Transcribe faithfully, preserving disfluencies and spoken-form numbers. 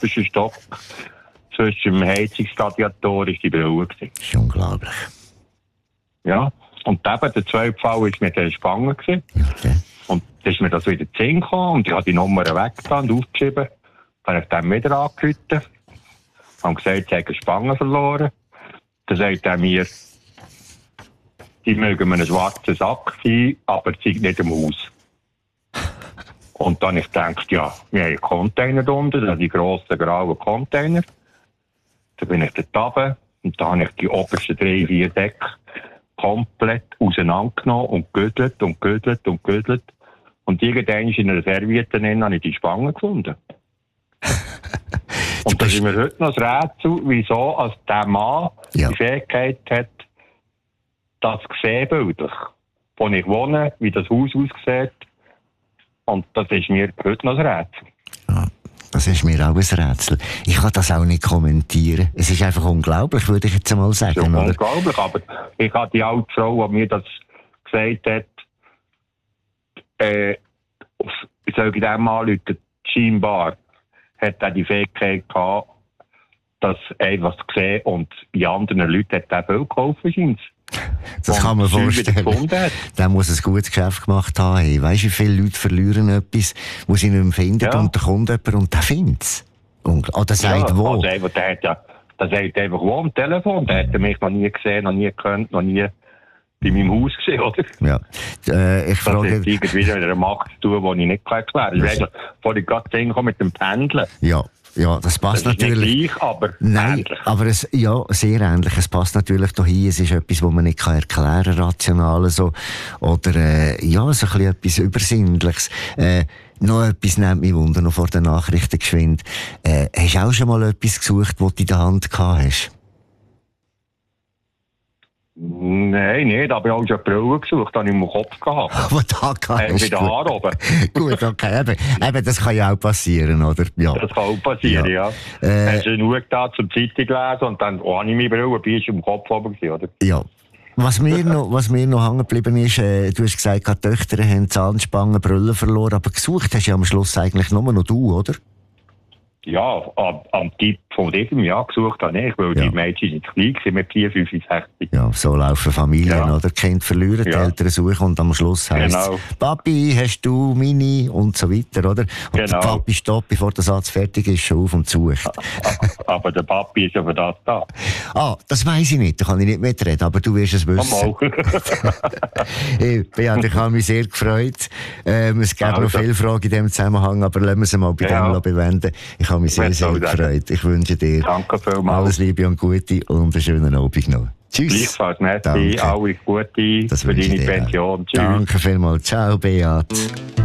obersten Stock zwischen dem Heizungsradiator ist die Brille. Das ist unglaublich. Ja, und eben der zweite Fall war mit der Spange. Okay. Und dann ist mir das wieder in den Sinn gekommen und ich habe die Nummer weggetan und aufgeschrieben. Dann habe ich dem wieder angerufen. Haben gesagt, sie haben eine Spange verloren. Dann sagt er mir, die mögen mir einen schwarzen Sack sein, aber sie sind nicht im Haus. Und dann habe ich gedacht, ja, wir haben einen Container unten, also die grossen grauen Container. Dann bin ich dort runter und dann habe ich die obersten drei, vier Decke komplett auseinandergenommen und gegüttelt und gegüttelt und gegüttelt. Und irgendwann in einer Serviette habe ich die Spange gefunden. Und das ist mir heute noch das Rätsel, wieso als der Mann ja. die Fähigkeit hat, das sehen bildlich, wo ich wohne, wie das Haus aussieht. Und das ist mir heute noch ein Rätsel. Ja, das ist mir auch ein Rätsel. Ich kann das auch nicht kommentieren. Es ist einfach unglaublich, würde ich jetzt einmal sagen. Es ist oder? unglaublich, aber ich habe die alte Frau, die mir das gesagt hat, äh, ich soll dem Mann anrufen, scheinbar hat er die Fähigkeit gehabt, das etwas zu sehen und bei anderen Leuten hat er viel gekauft, scheint Das kann man vorstellen. Der muss ein gutes Geschäft gemacht haben. Hey. Weißt du, wie viele Leute verlieren etwas, wo sie nicht mehr finden ja. und da kommt jemand und der findet es. Oder der sagt ja, wo. Also einfach, der, hat ja, der sagt einfach wo am Telefon. Der hat mich noch nie gesehen, noch nie gekannt, noch nie bei meinem Haus gesehen, oder? Ja. Äh, ich das frage... hat irgendwie wieder eine Macht zu tun, die ich nicht erklären kann. Ich weiß, vor ich gerade hinkomme mit dem Pendeln. Ja. Ja, das passt das ist natürlich. Nicht gleich, aber Nein, ähnlich. Aber es, ja, sehr ähnlich. Es passt natürlich dahin. Es ist etwas, was man nicht kann erklären kann, rational so. Oder, äh, ja, so ein bisschen etwas Übersinnliches. Äh, noch etwas nimmt mich Wunder, noch vor den Nachrichten geschwind. Äh, hast du auch schon mal etwas gesucht, was du in der Hand gehabt hast? Nein, nicht, aber ich habe auch schon Brille gesucht, habe ich im Kopf gehabt. Aber da kann äh, Mit den Haaren oben. Gut, okay, eben, eben, das kann ja auch passieren, oder? Ja. Das kann auch passieren, ja. ja. Äh, Hast du nur da zum Zeitung lesen und dann, oh, habe ich meine Brille, bist du im Kopf oben gewesen, oder? Ja. Was mir noch, was mir noch hängen geblieben ist, äh, du hast gesagt, die Töchter haben Zahnspangen, Brille verloren, aber gesucht hast du ja am Schluss eigentlich nur noch du, oder? Ja, am, am Tipp von diesem Jahr gesucht habe ich, weil ja. die Mädchen sind klein sind mit vier, fünf, sechs. Ja, so laufen Familien, ja. oder? Die Kinder verlieren, die ja. Eltern suchen und am Schluss heisst es, genau. Papi, hast du Mini? Und so weiter, oder? Und genau. der Papi stoppt, bevor der Satz fertig ist, schon auf und sucht. Aber der Papi ist aber das da. Ah, das weiss ich nicht, da kann ich nicht mitreden, aber du wirst es wissen. Hey, Beat, ich habe mich sehr gefreut. Ähm, es gibt also. noch viele Fragen in diesem Zusammenhang, aber lassen wir sie mal bei ja. dem bewenden. Ich habe mich sehr, sehr gefreut. Ich wünsche dir Danke vielmals. Alles Liebe und Gute und einen schönen Abend noch. Tschüss. Gleichfalls, merci. Alles Gute das für deine Pension. Tschüss. Danke vielmals. Ciao, Beat.